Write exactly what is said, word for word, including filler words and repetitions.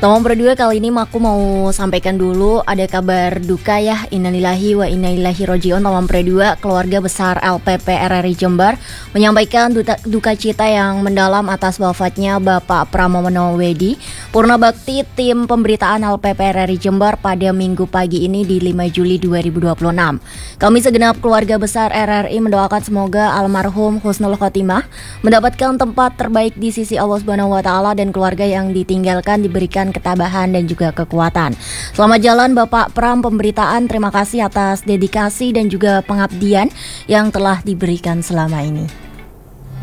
Tomang berdua kali ini aku mau sampaikan dulu ada kabar duka ya, innalillahi wa inna ilaihi rajiun. Tomang berdua keluarga besar L P P R R I Jember menyampaikan duka, duka cita yang mendalam atas wafatnya Bapak Pramono Wedi Purnabakti tim pemberitaan L P P R R I Jember pada Minggu pagi ini di lima Juli dua ribu dua puluh enam. Kami segenap keluarga besar R R I mendoakan semoga almarhum husnul khotimah mendapatkan tempat terbaik di sisi Allah Subhanahu wa taala dan keluarga yang ditinggalkan diberikan ketabahan dan juga kekuatan. Selamat jalan Bapak Pram pemberitaan, terima kasih atas dedikasi dan juga pengabdian yang telah diberikan selama ini.